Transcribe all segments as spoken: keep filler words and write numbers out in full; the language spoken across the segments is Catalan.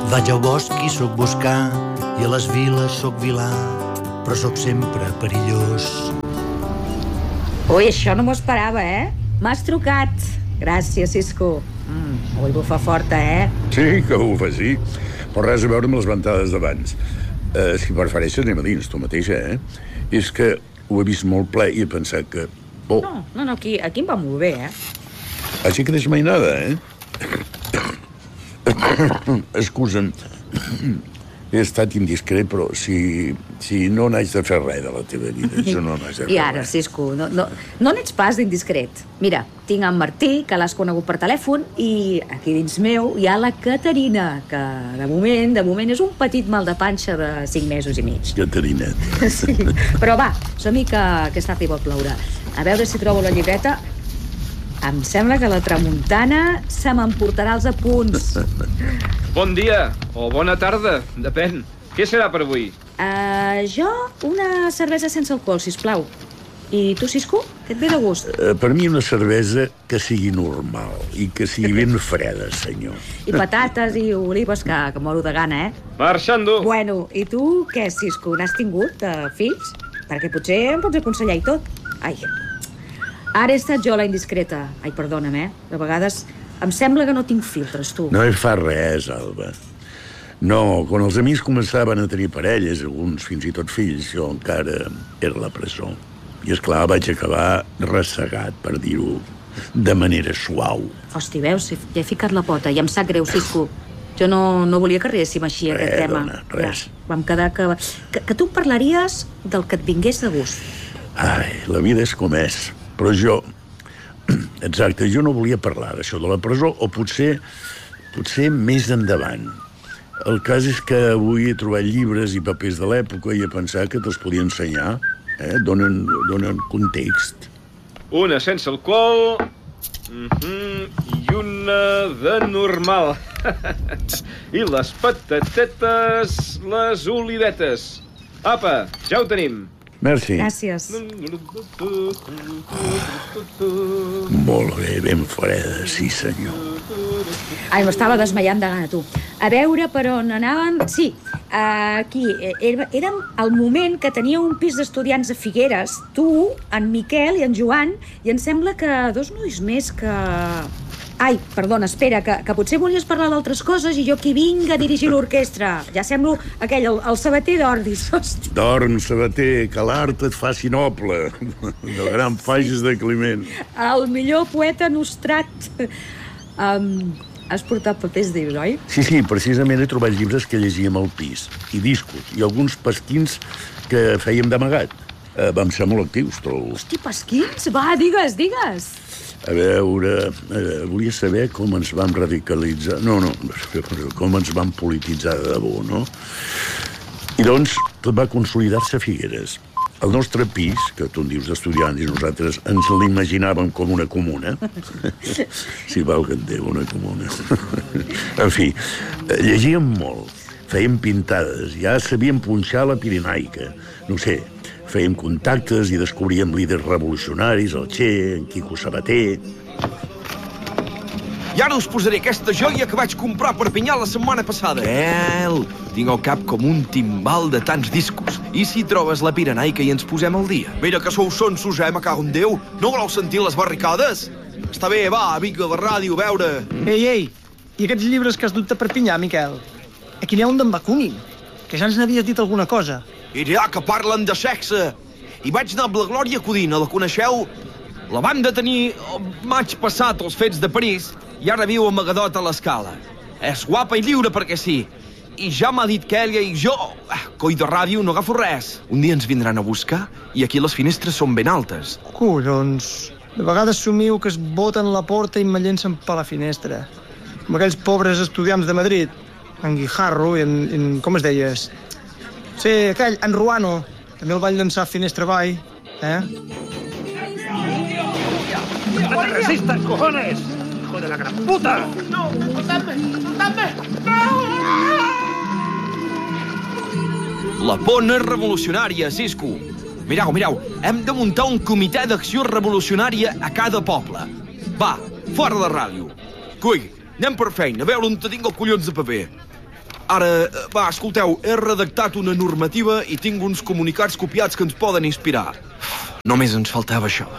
Vaig al bosc i sóc buscar, i a les viles sóc vilà, però sóc sempre perillós. Ui, això no m'ho esperava, eh? M'has trucat. Gràcies, Cisco. Mm, avui bufa forta, eh? Sí, que bufa, sí. Però res a veure amb les ventades d'abans. Eh, si prefereixes, anem a dins, tu mateixa, eh? És que ho he vist molt ple i he pensat que... Oh. No, no, no, aquí, aquí em va molt bé, eh? Així que deixa mai nada, eh? Excusa'm, he estat indiscret, però si, si no n'haig de fer res de la teva vida, jo no n'haig de fer I ara, res. Cisco, no, no, no n'ets pas d'indiscret. Mira, tinc en Martí, que l'has conegut per telèfon, i aquí dins meu hi ha la Caterina, que de moment, de moment és un petit mal de panxa de cinc mesos i mig. Caterinat. Sí, però va, som-hi que aquesta tarda hi vol ploure. A veure si trobo la llibreta. Em sembla que la tramuntana se m'emportarà els apunts. Bon dia, o bona tarda, depèn. Què serà per avui? Uh, jo, una cervesa sense alcohol, sisplau. I tu, Cisco, què et ve de gust? Uh, per mi una cervesa que sigui normal i que sigui ben freda, senyor. I patates i olives, que, que moro de gana, eh? Marxando. Bueno, i tu, què, Cisco, n'has tingut, uh, fills? Perquè potser em pots aconsellar i tot. Ai, ara he estat jo la indiscreta. Ai, perdona'm, eh? De vegades em sembla que no tinc filtres, tu. No hi fa res, Alba. No, quan els amics començaven a tenir parelles, alguns fins i tot fills, jo encara era a la presó. I, esclar, vaig acabar ressegat, per dir-ho de manera suau. Hosti, veus? Ja he ficat la pota i em sap greu, Cisco. Jo no, no volia que arribéssim així, a aquest tema. Dona, res. Ja, vam quedar que, que... Que tu em parlaries del que et vingués de gust. Ai, la vida és com és. Però jo... Exacte, jo no volia parlar d'això de la presó, o potser... potser més endavant. El cas és que avui he trobat llibres i papers de l'època i he pensat que te'ls podia ensenyar. Eh? Donen, donen context. Una sense alcohol... Mm-hmm, i una de normal. I les patatetes, les olivetes. Apa, ja ho tenim. Merci. Gràcies. Molt bé, ben freda, sí senyor. Ai, m'estava desmaiant de gana, tu. A veure per on anaven... Sí, aquí. Érem al moment que tenia un pis d'estudiants a Figueres, tu, en Miquel i en Joan, i em sembla que dos nois més que... Ai, perdona, espera, que, que potser volies parlar d'altres coses i jo aquí vinc a dirigir l'orquestra. Ja semblo aquell, el, el sabater d'Ordis, hosti. Dorm, sabater, que l'art et faci noble. De gran fages de Climent. El millor poeta nostrat. Um, has portat papers, dius, oi? Sí, sí, precisament he trobat llibres que llegíem al pis, i discos, i alguns pasquins que fèiem d'amagat. Eh, vam ser molt actius, trobo. Hosti, pasquins? Va, digues, digues. A veure, eh, volia saber com ens vam radicalitzar... No, no, com ens vam polititzar de debò, no? I doncs tot va consolidar-se a Figueres. El nostre pis, que tu en dius d'estudiants i nosaltres ens l'imaginàvem com una comuna, si val que en Déu, una comuna. En fi, llegíem molt, fèiem pintades, ja sabíem punxar la pirenaica, no sé, fèiem contactes i descobríem líders revolucionaris, el Che, en Quico Sabater... I ara us posaré aquesta joia que vaig comprar a Perpinyà la setmana passada. Bel! Tinc al cap com un timbal de tants discos. I si trobes la pirenaica i ens posem al dia? Mira que sou sonsos, eh, me cago en Déu. No voleu sentir les barricades? Està bé, va, vinc a la ràdio, a veure... Ei, ei, i aquests llibres que has dut a Perpinyà, Miquel? Aquí n'hi ha un d'en Bakunin, que ja ens n'havies dit alguna cosa. I ja que parlen de sexe. I vaig anar amb la Glòria Codina, la coneixeu? La van detenir el maig passat als fets de París i ara viu a Magadot a l'Escala. És guapa i lliure perquè sí. I ja m'ha dit que ella i jo, ah, coi de ràdio, no agafo res. Un dia ens vindran a buscar i aquí les finestres són ben altes. Collons, de vegades somio que es boten la porta i me llencen per la finestra. Com aquells pobres estudiants de Madrid, en Guijarro i en, en com es deies? Sí, aquell, en Ruano, també el van llançar finestra avall, eh? ¡No te resistas, cojones! ¡Hijo de la gran puta! ¡No! ¡Soltadme! ¡Soltadme! La por no és revolucionària, Cisco. Mirau, mirau, hem de muntar un comitè d'acció revolucionària a cada poble. Va, fora de ràdio. Coi, anem per feina, a veure on te tinc els collons de paper. Ara, va, escolteu, he redactat una normativa i tinc uns comunicats copiats que ens poden inspirar. Només ens faltava això.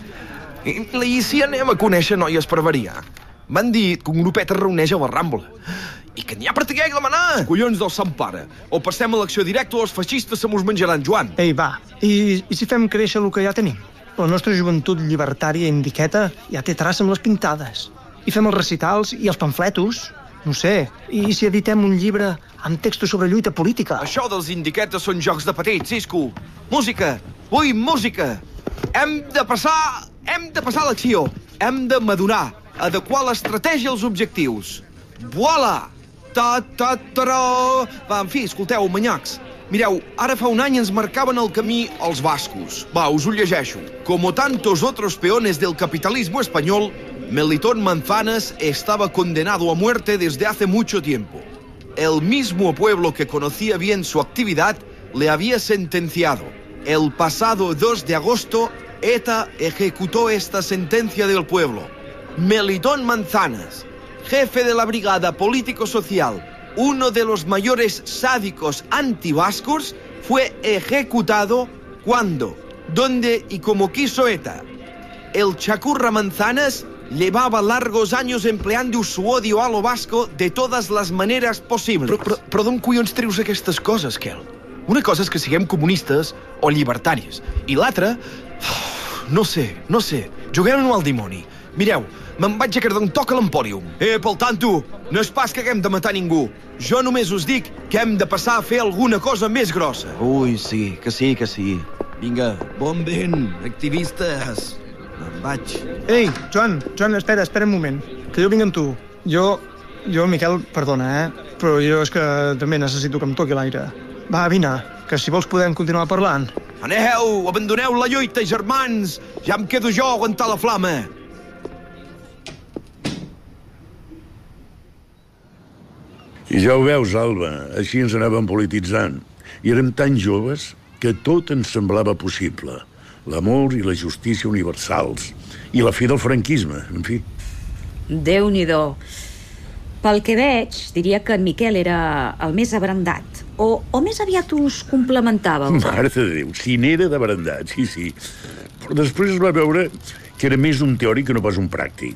I, i si anem a conèixer noies per variar? M'han dit que un grupet es reuneix a la Rambla. I que n'hi ha per triar i demanar. Collons del Sant Pare. O passem a l'acció directa o els feixistes se mos menjaran, Joan. Ei, va, i, i si fem créixer el que ja tenim? La nostra joventut llibertària indiqueta ja té traça amb les pintades. I fem els recitals i els pamfletos. No sé, i si editem un llibre amb textos sobre lluita política? Això dels indiquetes són jocs de petits, Cisco. Música. Ui, música. Hem de passar... Hem de passar a l'acció. Hem de madurar, adequar l'estratègia als objectius. Voilà! Ta, ta, tarà... Va, en fi, escolteu, manyacs. Mireu, ara fa un any ens marcaven el camí els bascos. Va, us ho llegeixo. Como tantos otros peones del capitalismo español, Melitón Manzanas estaba condenado a muerte desde hace mucho tiempo. El mismo pueblo que conocía bien su actividad le había sentenciado. El pasado dos de agosto, ETA ejecutó esta sentencia del pueblo. Melitón Manzanas, jefe de la brigada político-social, uno de los mayores sádicos antivascos, fue ejecutado cuando, donde y como quiso ETA. El chacurra Manzanas llevaba largos años empleando su odio a lo vasco de todas las maneras posibles. Però, però, però d'on collons treus aquestes coses, Kel? Una cosa és que siguem comunistes o llibertaris, i l'altra... No sé, no sé. Juguem-ho al dimoni. Mireu, me'n vaig a quedar un toc a l'Empòrium. Eh, pel tanto, no és pas que haguem de matar ningú. Jo només us dic que hem de passar a fer alguna cosa més grossa. Ui, sí, que sí, que sí. Vinga, bon vent, activistes. Me'n vaig. Ei, Joan, Joan, espera, espera un moment. Que jo vinc amb tu. Jo, jo, Miquel, perdona, eh? Però jo és que també necessito que em toqui l'aire. Va, vine, que si vols podem continuar parlant. Aneu, abandoneu la lluita, germans. Ja em quedo jo a aguantar la flama. I ja ho veus, Alba, així ens anàvem polititzant. I érem tan joves que tot ens semblava possible. L'amor i la justícia universals. I la fi del franquisme, en fi. Déu-n'hi-do. Pel que veig, diria que en Miquel era el més abrandat. O, o més aviat us complementàveu. Mare de Déu, si n'era d'abrandat, sí, sí. Però després es va veure que era més un teòric que no pas un pràctic.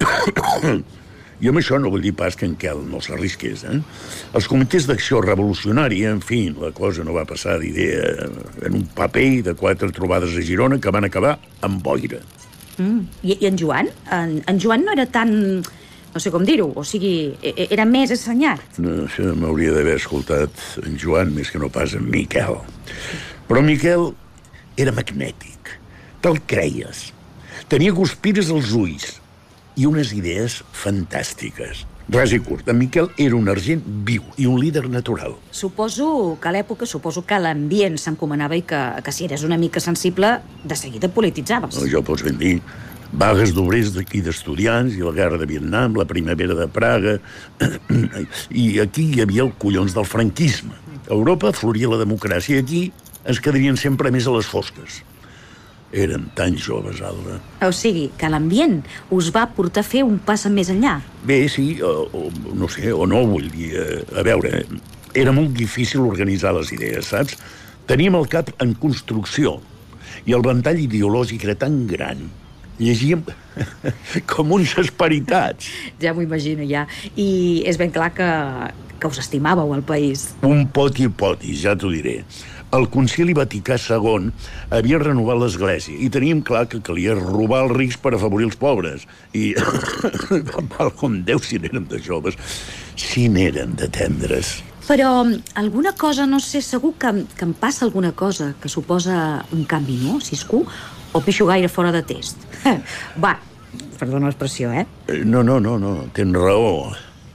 I amb això no vull dir pas que en Quel no s'arrisqués, eh? Els comitès d'acció revolucionària, en fi, la cosa no va passar d'idea en un paper de quatre trobades a Girona que van acabar amb boira. Mm. I, I en Joan? En, en Joan no era tan... no sé com dir-ho, o sigui, era més assenyat. No, això m'hauria d'haver escoltat en Joan més que no pas en Miquel. Però Miquel era magnètic, te'l creies. Tenia guspires als ulls i unes idees fantàstiques. Res i curt, en Miquel era un argent viu i un líder natural. Suposo que a l'època, suposo que l'ambient s'encomanava i que, que si eres una mica sensible, de seguida polititzaves. No, ja ho pots ben dir. Vagues d'obrers d'aquí d'estudiants i la guerra de Vietnam, la primavera de Praga... I aquí hi havia el collons del franquisme. A Europa floria la democràcia i aquí es quedarien sempre més a les fosques. Érem tan joves, Alba. O sigui, que l'ambient us va portar a fer un pas més enllà. Bé, sí, o, o no sé, o no, vull dir... A veure, era molt difícil organitzar les idees, saps? Teníem el cap en construcció i el ventall ideològic era tan gran. Llegíem com uns esperitats. Ja m'ho imagino, ja. I és ben clar que, que us estimàveu el país. Un poti-poti, ja t'ho diré. El Concili Vaticà segon havia renovat l'Església i teníem clar que calia robar els rics per afavorir els pobres. I, com Déu, si n'érem de joves, si n'érem de tendres. Però alguna cosa, no sé, segur que, que em passa alguna cosa que suposa un canvi, no, Cisco? O pixo gaire fora de test? Va, perdona l'expressió, eh? No, no, no, no, tens raó.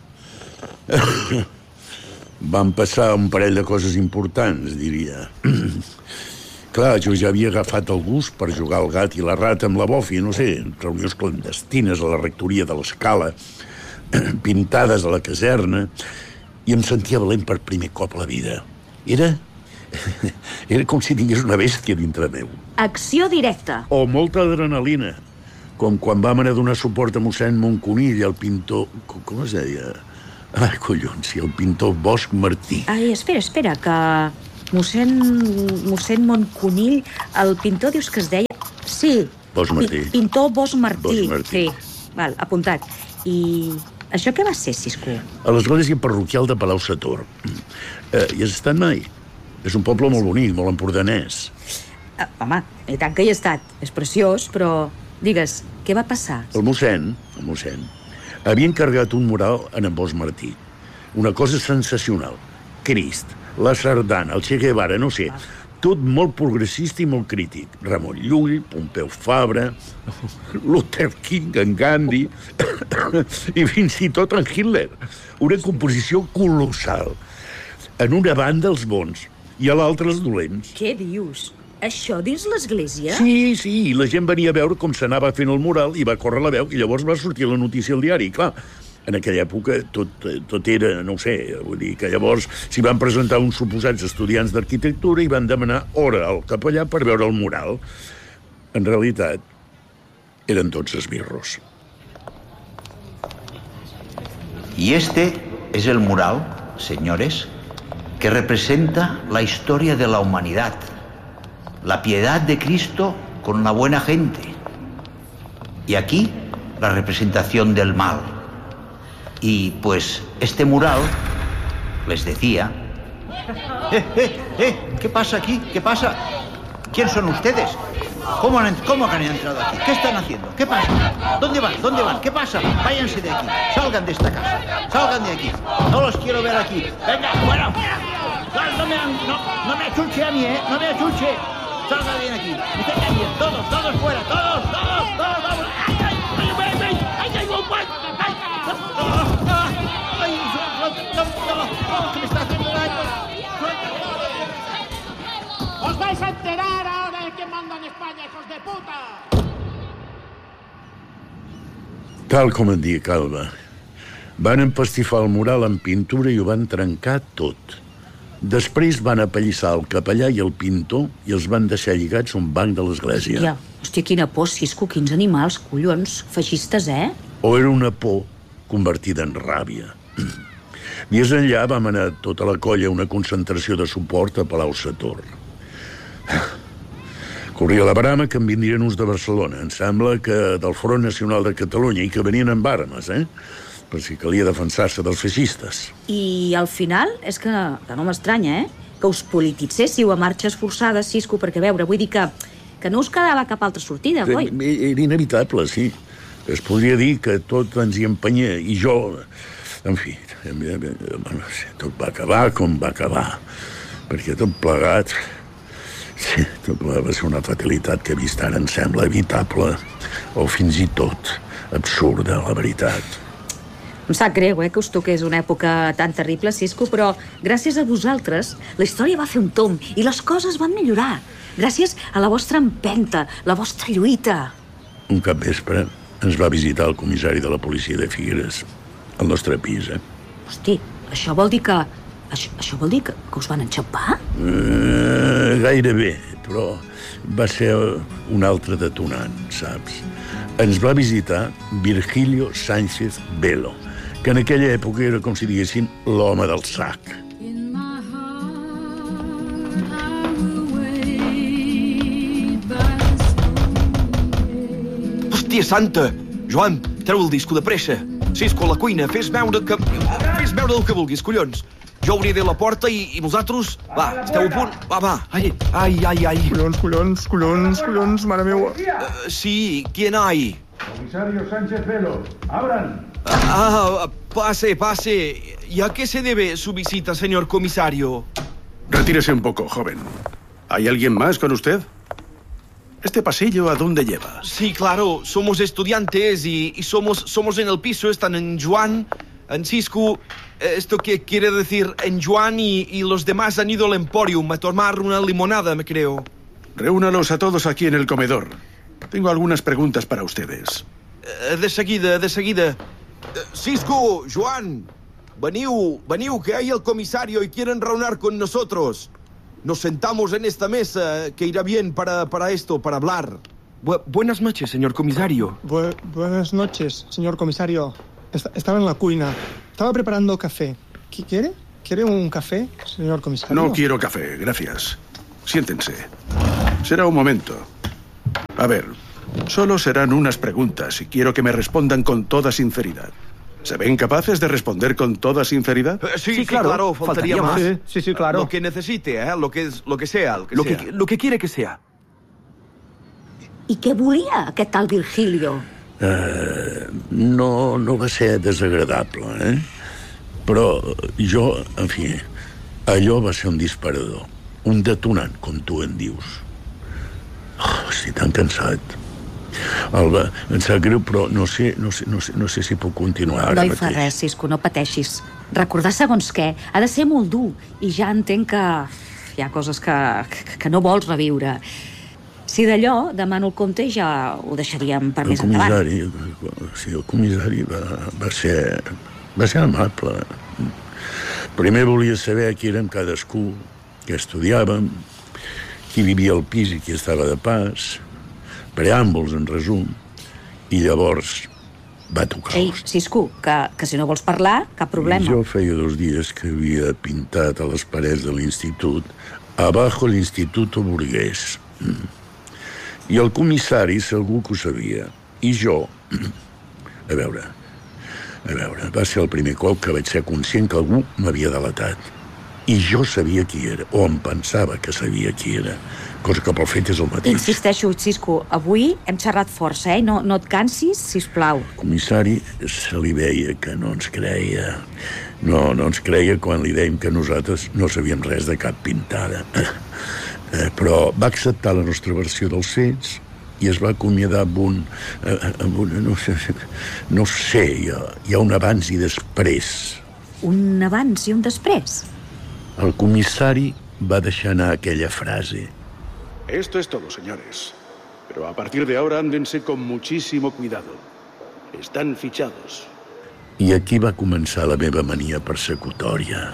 Van passar un parell de coses importants, diria. Clar, jo ja havia agafat el gust per jugar al gat i la rata amb la bòfia, no sé, reunions clandestines a la rectoria de l'Escala, pintades a la caserna, i em sentia valent per primer cop a la vida. Era... Era com si tingués una bèstia dintre meu. Acció directa. O molta adrenalina. Com quan vam anar a donar suport a mossèn Monconill, el pintor... Com es deia? Ah, collons, sí, el pintor Bosch Martí. Ai, espera, espera, que mossèn, mossèn Montconill, el pintor dius que es deia... Sí, Bosch Martí. Pi pintor Bosch Martí. Bosch Martí. Sí, val, apuntat. I això què va ser, Cisco? A l'església parroquial de Palau-sator. Eh, hi has estat mai? És un poble molt bonic, molt empordanès. Uh, home, i tant que hi he estat. És preciós, però... Digues, què va passar? El mossèn, el mossèn, havia encarregat un mural en en Bosch Martí. Una cosa sensacional. Crist, la sardana, el Che Guevara, no sé, tot molt progressista i molt crític. Ramon Llull, Pompeu Fabra, Luther King, en Gandhi, i fins i tot en Hitler. Una composició colossal. En una banda els bons i a l'altra els dolents. Què dius? Això dins l'església? Sí, sí, i la gent venia a veure com s'anava fent el mural i va córrer la veu i llavors va sortir la notícia al diari. Clar, en aquella època tot, tot era, no ho sé, vull dir que llavors s'hi van presentar uns suposats estudiants d'arquitectura i van demanar hora al capellà per veure el mural. En realitat, eren tots esbirros. Y este es el mural, señores, que representa la historia de la humanidad. La piedad de Cristo con la buena gente. Y aquí, la representación del mal. Y, pues, este mural, les decía... ¡Eh, eh, eh! ¿Qué pasa aquí? ¿Qué pasa? ¿Quién son ustedes? ¿Cómo han, cómo han entrado aquí? ¿Qué están haciendo? ¿Qué pasa? ¿Dónde van? ¿Dónde van? ¿Qué pasa? Váyanse de aquí. Salgan de esta casa. Salgan de aquí. No los quiero ver aquí. Venga, fuera, fuera. No, no me, no, no me achuche a mí, ¿eh? No me achuche. Salgan bien aquí. Y tengan bien. Todos, todos fuera. Todos, todos, todos. Vamos. ¡Ay, ay! ¡Ay, ay, ay! ¡Ay, ay, no, ay! ¡Ay! ¡Ay, no, no, no! ¿Qué me está haciendo daño? ¡Os vais a enterar ahora de quién manda en España, hijos de puta! Tal com et dic, Alba. Van empastifar el mural amb pintura i ho van trencar tot. Després van apallissar el capellà i el pintor i els van deixar lligats a un banc de l'església. Hòstia, hòstia, quina por, Cisco, quins animals, collons, feixistes, eh? O era una por convertida en ràbia. Dies enllà vam anar tota la colla a una concentració de suport a Palau-sator. Corria la brama que en vindrien uns de Barcelona. Em sembla que del Front Nacional de Catalunya i que venien amb armes, eh? Per si calia defensar-se dels feixistes. I al final, és que, que no m'estranya, eh? Que us polititzéssiu a marxes forçades, Cisco, perquè, a veure, vull dir que, que no us quedava cap altra sortida, oi? Era inevitable, sí. Es podria dir que tot ens hi empenyia, i jo... En fi, tot va acabar com va acabar. Perquè tot plegat... Sí, tot plegat va ser una fatalitat que vist ara em sembla evitable, o fins i tot absurda, la veritat. Em sap greu, eh, que us toqués una època tan terrible, Cisco, però gràcies a vosaltres la història va fer un tomb i les coses van millorar. Gràcies a la vostra empenta, la vostra lluita. Un capvespre ens va visitar el comissari de la policia de Figueres, al nostre pis, eh? Hosti, això vol dir que... Això, això vol dir que, que us van enxampar? Uh, gairebé, però va ser un altre detonant, saps? Ens va visitar Virgilio Sánchez Velo, que en aquella època era com si diguessin l'home del sac. Hòstia santa! Joan, treu el disco de pressa. Cisco, a la cuina, fes veure que... Fes veure el que vulguis, collons. Jo obriré la porta i, i vosaltres... Va, esteu a punt? Va, va. Ai, ai, ai, ai. Collons, collons, collons, collons, mare meua. Uh, sí, ¿quién hay? Comisario Sánchez Velo, abran. Ah, pase, pase. ¿Y a qué se debe su visita, señor comisario? Retírese un poco, joven. ¿Hay alguien más con usted? ¿Este pasillo a dónde lleva? Sí, claro. Somos estudiantes y, y somos, somos en el piso. Están en Joan, en Cisco. Esto que quiere decir en Joan y, y los demás han ido al Emporium a tomar una limonada, me creo. Reúnalos a todos aquí en el comedor. Tengo algunas preguntas para ustedes. Uh, de seguida, de seguida. Uh, Cisco, Joan, veniu, veniu, que hay el comisario y quieren reunir con nosotros. Nos sentamos en esta mesa, que irá bien para, para esto, para hablar. Bu buenas noches, señor comisario. Bu buenas noches, señor comisario. Est estaba en la cuina. estaba preparando café. ¿Qué quiere? ¿Quiere un café, señor comisario? No quiero café, gracias. Siéntense. Será un momento. A ver, solo serán unas preguntas y quiero que me respondan con toda sinceridad. ¿Se ven capaces de responder con toda sinceridad? Eh, sí, sí, claro, claro, faltaría, faltaría más. Sí, sí, sí, claro. Lo que necesite, ¿eh? Lo que, es, lo que sea, lo que lo sea. Que, lo que quiere que sea. I què volia, aquest tal Virgilio? Uh, no, no va ser desagradable, eh? Però jo, en fi, allò va ser un disparador, un detonant, com tu en dius. Oh, estic tan cansat. Alba, em sap greu, però no sé, no sé, no sé, no sé si puc continuar ara mateix. No hi fa res, Cisco, no pateixis. Recordar segons què ha de ser molt dur i ja entenc que hi ha coses que, que, que no vols reviure. Si d'allò demano el compte i ja ho deixaríem per el més endavant. Comissari, sí, el comissari va, va ser va ser amable. Primer volia saber qui érem cadascú, què estudiàvem, qui vivia al pis i qui estava de pas, preàmbuls, en resum, i llavors va tocar. Ei, Cisco, que, que si no vols parlar, cap problema. Jo feia dos dies que havia pintat a les parets de l'institut abajo l'instituto burguès. I el comissari segur que ho sabia. I jo, a veure, a veure, va ser el primer cop que vaig ser conscient que algú m'havia delatat. I jo sabia qui era, o em pensava que sabia qui era, cosa que pel fet és el mateix. Insisteixo, Cisco, avui hem xerrat força, eh? No, no et cansis, sisplau. El comissari se li veia que no ens creia. No, no ens creia quan li dèiem que nosaltres no sabíem res de cap pintada. Eh, però va acceptar la nostra versió dels fets i es va acomiadar amb un... Eh, amb un no sé, no sé hi, ha, hi ha un abans i després. Un abans i un després? El comissari va deixar anar aquella frase. Esto es todo, señores. Pero a partir de ahora ándense con muchísimo cuidado. Están fichados. I aquí va començar la meva mania persecutòria.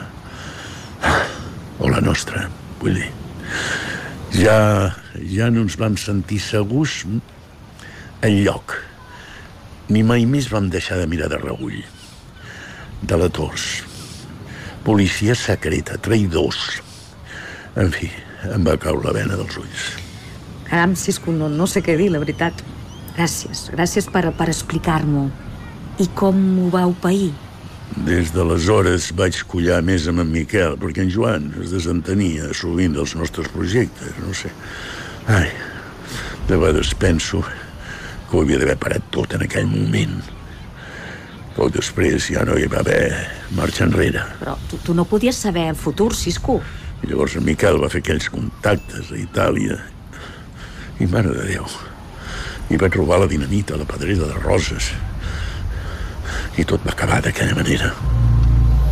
O la nostra, vull dir. Ja, ja no ens vam sentir segurs enlloc. Ni mai més vam deixar de mirar de reull. Delators, policia secreta, traïdors. En fi, em va caure la vena dels ulls. Caram, Cisco, no, no sé què dir, la veritat. Gràcies, gràcies per, per explicar-m'ho. I com ho vau pair? Des d'aleshores vaig collar més amb en Miquel, perquè en Joan es desentenia sovint dels nostres projectes, no sé. Ai, de vegades penso que ho havia d'haver parat tot en aquell moment. Poc després ja no hi va haver marxa enrere. Però tu, tu no podies saber el futur, Cisco. I llavors en Miquel va fer aquells contactes a Itàlia. I, mare de Déu, i vaig robar la dinamita a la pedrera de Roses. I tot va acabar d'aquella manera.